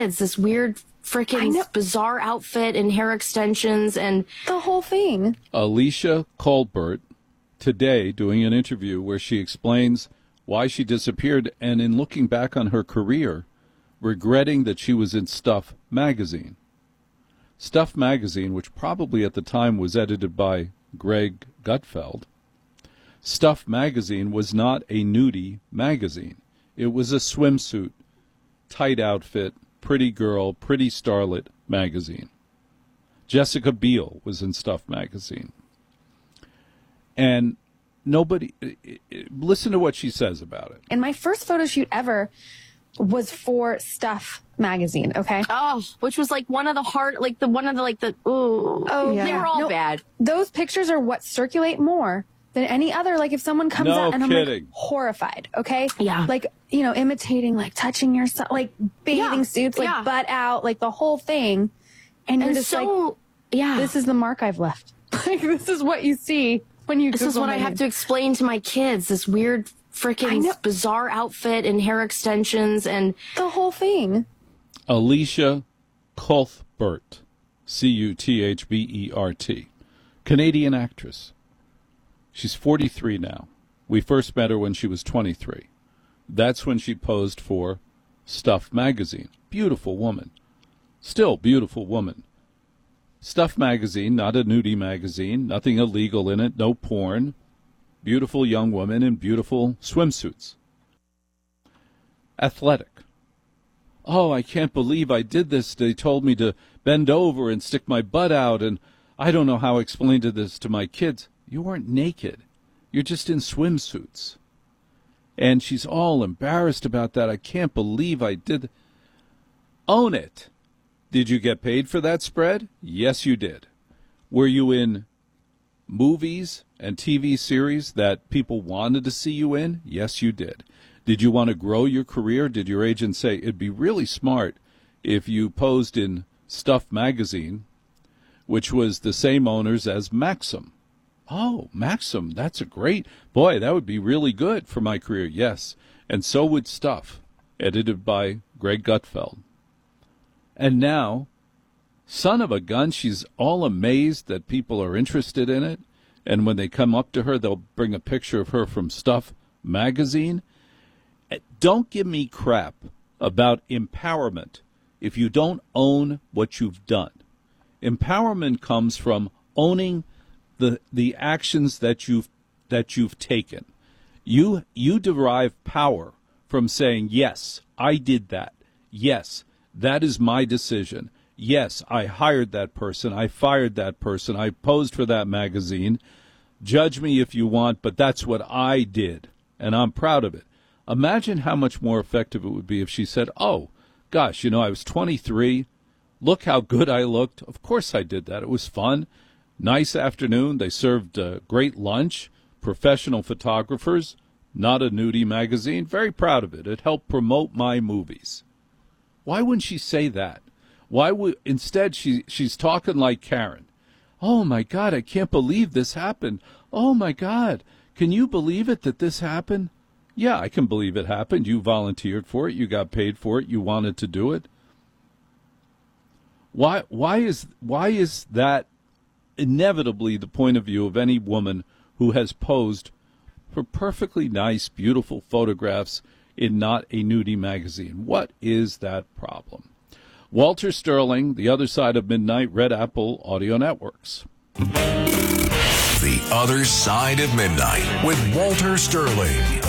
It's this weird freaking bizarre outfit and hair extensions and the whole thing. Alicia Colbert today doing an interview where she explains why she disappeared and in looking back on her career, regretting that she was in Stuff magazine. Stuff magazine, which probably at the time was edited by Greg Gutfeld. Stuff magazine was not a nudie magazine. It was a swimsuit, tight outfit, pretty girl, pretty starlet magazine. Jessica Biel was in Stuff magazine. And nobody, listen to what she says about it. And my first photo shoot ever was for Stuff magazine, okay? Oh, which was like one of the hard, like the one of the, like the, ooh. Oh, They were all bad. Those pictures are what circulate more than any other. Like if someone comes out and I'm like horrified, okay? Yeah. Like, you know, imitating, like touching yourself, like bathing suits, like butt out, like the whole thing. And you're just so, like, this is the mark I've left. Like this is what you see when you This is what I have to explain to my kids, this weird freaking bizarre outfit and hair extensions and the whole thing. Alicia Cuthbert, Cuthbert, Canadian actress. She's 43 now. We first met her when she was 23. That's when she posed for Stuff magazine. Beautiful woman. Still beautiful woman. Stuff magazine, not a nudie magazine, nothing illegal in it, no porn. Beautiful young woman in beautiful swimsuits. Athletic. Oh, I can't believe I did this. They told me to bend over and stick my butt out, and I don't know how I explained this to my kids. You weren't naked. You're just in swimsuits. And she's all embarrassed about that. I can't believe I did. Own it. Did you get paid for that spread? Yes, you did. Were you in movies and TV series that people wanted to see you in? Yes, you did. Did you want to grow your career? Did your agent say, it'd be really smart if you posed in Stuff magazine, which was the same owners as Maxim? Oh, Maxim, that's a great, boy, that would be really good for my career. Yes, and so would Stuff, edited by Greg Gutfeld. And now, son of a gun, she's all amazed that people are interested in it. And when they come up to her, they'll bring a picture of her from Stuff magazine. Don't give me crap about empowerment if you don't own what you've done. Empowerment comes from owning the actions that you've taken. You derive power from saying, yes, I did that. Yes, that is my decision. Yes, I hired that person. I fired that person. I posed for that magazine. Judge me if you want, but that's what I did, and I'm proud of it. Imagine how much more effective it would be if she said, oh, gosh, I was 23. Look how good I looked. Of course I did that. It was fun. Nice afternoon. They served great lunch. Professional photographers. Not a nudie magazine. Very proud of it. It helped promote my movies. Why wouldn't she say that? Why would instead she's talking like Karen? Oh my God, I can't believe this happened. Oh my God, can you believe it that this happened? Yeah, I can believe it happened. You volunteered for it. You got paid for it. You wanted to do it. Why is that inevitably the point of view of any woman who has posed for perfectly nice, beautiful photographs in not a nudie magazine? What is that problem? Walter Sterling, The Other Side of Midnight, Red Apple Audio Networks. The Other Side of Midnight with Walter Sterling.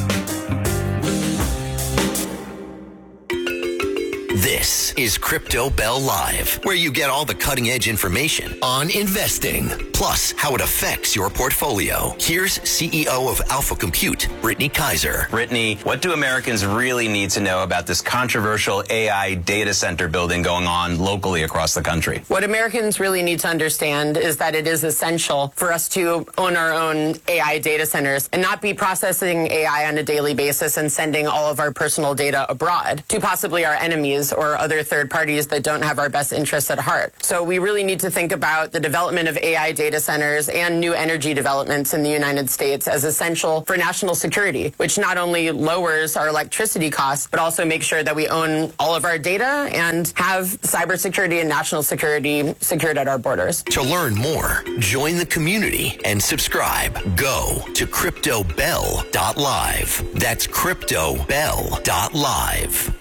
This is Crypto Bell Live, where you get all the cutting-edge information on investing, plus how it affects your portfolio. Here's CEO of Alpha Compute, Brittany Kaiser. Brittany, what do Americans really need to know about this controversial AI data center building going on locally across the country? What Americans really need to understand is that it is essential for us to own our own AI data centers and not be processing AI on a daily basis and sending all of our personal data abroad to possibly our enemies companies or other third parties that don't have our best interests at heart. So we really need to think about the development of AI data centers and new energy developments in the United States as essential for national security, which not only lowers our electricity costs, but also makes sure that we own all of our data and have cybersecurity and national security secured at our borders. To learn more, join the community and subscribe. Go to CryptoBell.live. That's CryptoBell.live.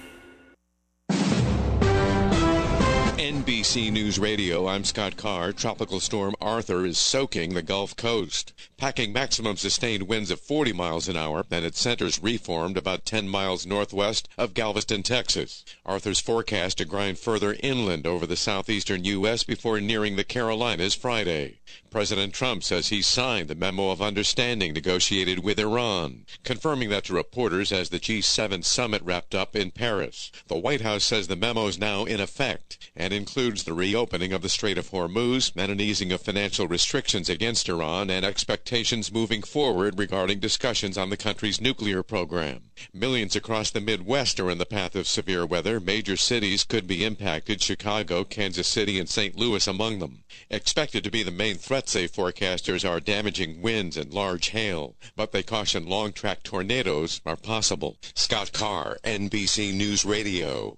NBC News Radio, I'm Scott Carr. Tropical storm Arthur is soaking the Gulf Coast, packing maximum sustained winds of 40 miles an hour, and its center's reformed about 10 miles northwest of Galveston, Texas. Arthur's forecast to grind further inland over the southeastern U.S. before nearing the Carolinas Friday. President Trump says he signed the memo of understanding negotiated with Iran, confirming that to reporters as the G7 summit wrapped up in Paris. The White House says the memo is now in effect and includes the reopening of the Strait of Hormuz and an easing of financial restrictions against Iran and expectations moving forward regarding discussions on the country's nuclear program. Millions across the Midwest are in the path of severe weather. Major cities could be impacted, Chicago, Kansas City, and St. Louis among them. Expected to be the main threat, say forecasters, are damaging winds and large hail, but they caution long-track tornadoes are possible. Scott Carr, NBC News Radio.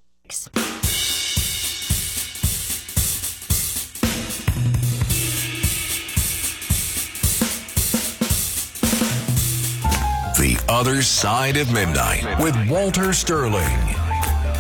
The Other Side of Midnight with Walter Sterling.